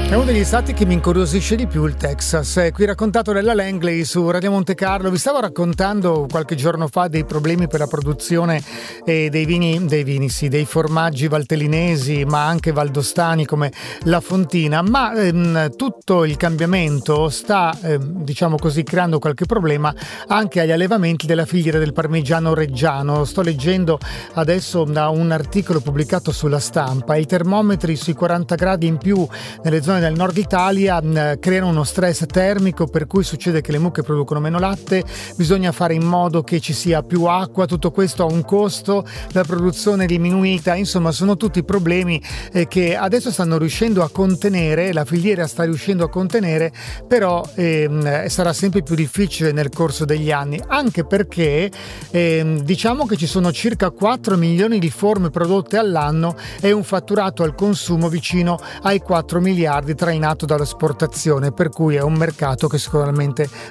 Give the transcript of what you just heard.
È uno degli stati che mi incuriosisce di più il Texas. È qui raccontato dalla Langley su Radio Monte Carlo. Vi stavo raccontando qualche giorno fa dei problemi per la produzione dei formaggi valtellinesi, ma anche valdostani come la Fontina. Ma tutto il cambiamento sta, diciamo così, creando qualche problema anche agli allevamenti della filiera del parmigiano reggiano. Sto leggendo adesso da un articolo pubblicato sulla Stampa. I termometri sui 40 gradi in più nelle zone del nord Italia creano uno stress termico, per cui succede che le mucche producono meno latte, bisogna fare in modo che ci sia più acqua, tutto questo ha un costo, la produzione è diminuita, insomma sono tutti problemi che adesso stanno riuscendo a contenere, la filiera sta riuscendo a contenere, però sarà sempre più difficile nel corso degli anni, anche perché diciamo che ci sono circa 4 milioni di forme prodotte all'anno e un fatturato al consumo vicino ai 4 miliardi trainato dall'esportazione, per cui è un mercato che sicuramente